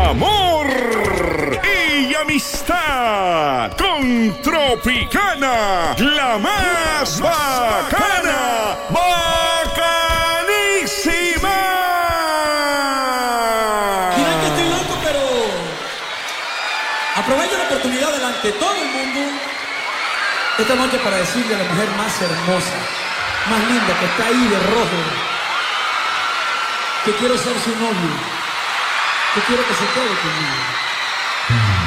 amor y amistad con Tropicana, la más bacana, bacanísima. Dirán que estoy loco, pero aprovecho la oportunidad delante de todo el mundo esta noche para decirle a la mujer más hermosa, más linda, que está ahí de rojo, que quiero ser su novio, que quiero que se quede conmigo.